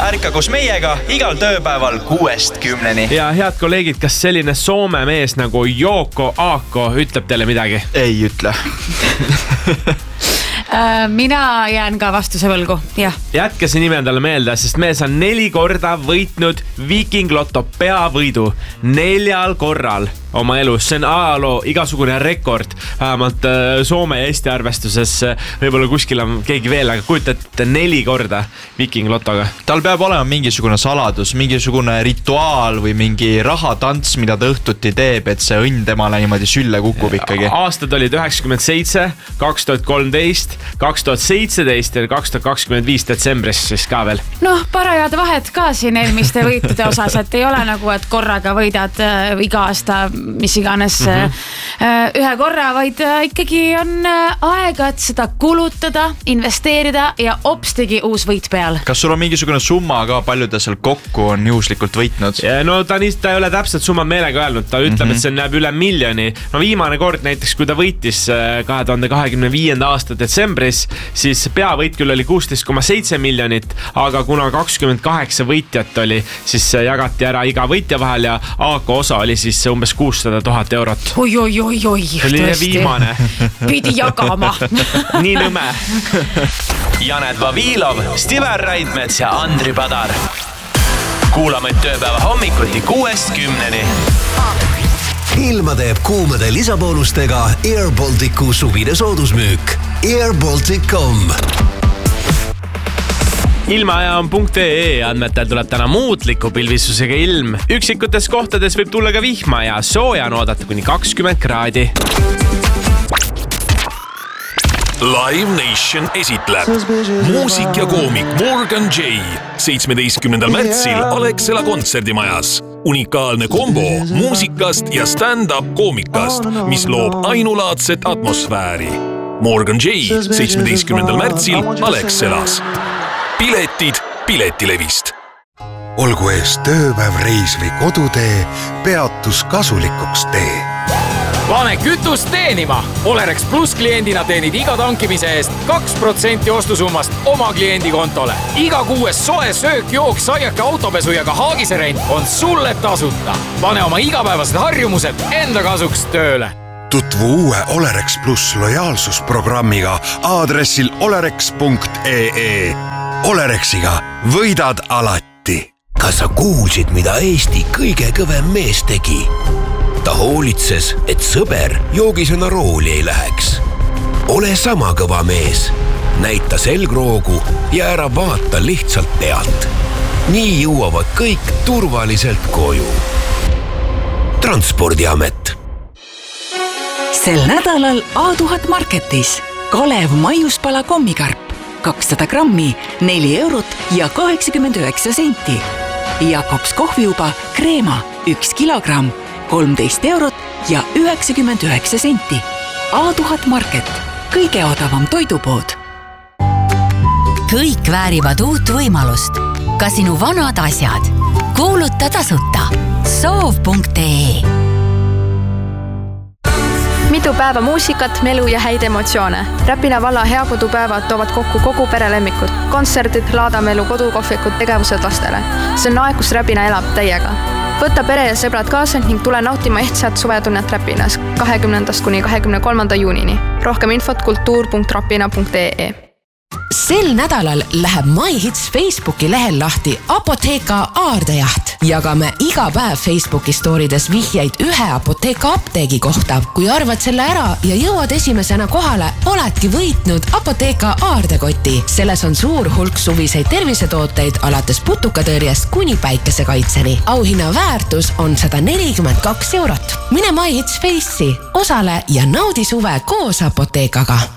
ärka koos meiega igal tööpäeval 6-10. Ja head kolleegid, kas selline Soome mees nagu Jouko Aako ütleb teile midagi? Ei ütle. Mina jään ka vastuse võlgu, jah. Jätke see nime endale meelde, sest mees on 4 korda võitnud Viking Lotto peavõidu 4 korral oma elus. See on ajaloo igasugune rekord, vähemalt Soome ja Eesti arvestuses. Võib-olla kuskil on keegi veel, aga kujutate 4 korda Viking Lottoga. Tal peab olema mingisugune saladus, mingisugune rituaal või mingi rahatants, mida ta õhtuti teeb, et see õnn temale niimoodi sülle kukub ikkagi. Aastad olid 97, 2013, 2017 ja 2025 detsembris siis ka veel. Noh, parajad vahed ka siin eelmiste võitude osas, et ei ole nagu, et korraga võidad iga aasta mis iganes ühe korra, vaid ikkagi on aega, et seda kulutada, investeerida ja opstigi uus võit peal. Kas sul on mingisugune summa ka, palju ta seal kokku on juhuslikult võitnud? No ta ei ole täpselt summa meelega öelnud, ta ütleb, et see näeb üle miljoni. No viimane kord näiteks, kui ta võitis 2025. aasta detsembris, siis peavõit küll oli 16,7 miljonit, aga kuna 28 võitjat oli, siis jagati ära iga võitja vahel ja Aako osa oli siis umbes 600 000 eurot. Oi, oli viimane. Pidi jagama. Nii nõme. Janet Vavilov, Stiver Raidmets ja Andri Padar. Kuulame tööpäeva hommikuti 6-10. Ilma teeb kuumade lisaboonustega Air Balticu suvine soodusmüük. airbaltic.com. Ilmaaja on .ee andmetel tuleb täna muutliku pilvisusega ilm. Üksikutes kohtades võib tulla ka vihma ja sooja on oodata kuni 20 kraadi. Live Nation esitleb muusik ja koomik Morgan J. 17. märtsil Alexela kontserdimajas. Unikaalne kombo muusikast ja stand-up koomikast, mis loob ainulaadset atmosfääri. Morgan J. 17. märtsil Alexelas. Piletid Piletilevist. Olgu ees tööpäev, reis või kodutee, peatus kasulikuks tee. Pane kütust teenima! Olerex Plus kliendina teenid iga tankimise eest 2% ostusummast oma kliendi kontole. Iga kuues soe söök, jook, saiake, autopesu ja ka haagiserent on sulle tasuta. Pane oma igapäevased harjumused enda kasuks tööle. Tutvu uue Olerex Plus lojaalsusprogrammiga aadressil olerex.ee. Olerexiga võidad alati. Kas sa kuulsid, mida Eesti kõige kõvem mees tegi? Ta hoolitses, et sõber joogisena rooli ei läheks. Ole sama kõva mees. Näita selgroogu ja ära vaata lihtsalt pealt. Nii jõuavad kõik turvaliselt koju. Transpordiamet. Sel nädalal A1000 Marketis Kalev maiuspala kommikarp 200 grammi, 4 eurot ja 89 senti. Jakobs kohviuba kreema 1 kilogramm, 13 eurot ja 99 senti. A1000 Market, kõige odavam toidupood. Kõik väärivad uut võimalust. Ka sinu vanad asjad. Kuuluta tasuta. Soov.ee. Mitu päeva muusikat, melu ja häid emotsioone. Räpina valla heakodupäevad toovad kokku kogu perelemmikud. Kontserdid, laadamelu, kodukohvikud, tegevused lastele. See on aeg, kus Räpina elab täiega. Võta pere ja sõbrad kaasa ning tule nautima ehtsat suvetunnet Räpinas 20. kuni 23. juunini. Rohkem infot kultuur.rapina.ee. Sel nädalal läheb MyHits Facebooki lehel lahti Apoteeka aardejaht. Jagame iga päev Facebooki stoorides vihjeid ühe Apoteeka apteegi kohta. Kui arvad selle ära ja jõuad esimesena kohale, oledki võitnud Apoteeka aardekoti. Selles on suur hulk suviseid tervisetooteid alates putukatõrjest kuni päikesekaitseni. Auhinna väärtus on 142 eurot. Mine MyHits Face'i, osale ja naudi suve koos Apoteekaga.